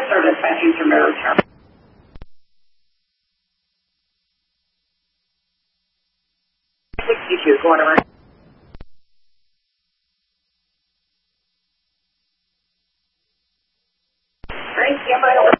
service passengers removed. 62, going around. All right, stand by over.